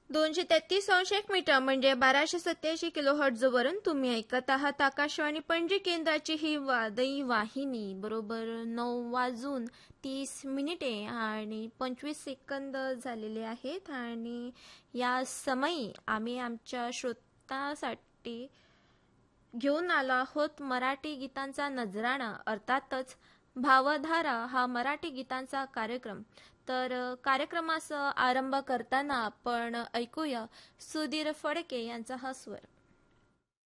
233.1 metre म्हणजे 1287 वरून तुम्ही ऐकत आहात आकाशवाणी पणजी केंद्राची ही वादळी वाहिनी. बरोबर 9:30 आणि 25 सेकंद झालेले आहेत आणि या समयी आम्ही आमच्या श्रोतांसाठी घेऊन आलो आहोत मराठी गीतांचा नजराणा, अर्थातच भावधारा हा मराठी गीतांचा कार्यक्रम. तर कार्यक्रमाचा आरंभ करताना आपण ऐकूया सुधीर फडके यांचा हा स्वर.